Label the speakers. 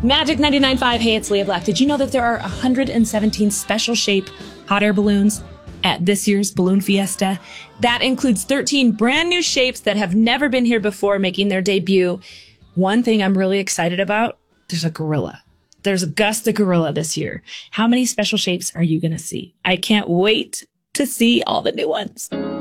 Speaker 1: Magic 99.5, hey, it's Leah Black. Did you know that there are 117 special shape hot air balloons at this year's Balloon Fiesta? That includes 13 brand new shapes that have never been here before, making their debut. One thing I'm really excited about, there's a gorilla. There's Gus the gorilla this year. How many special shapes are you going to see? I can't wait to see all the new ones.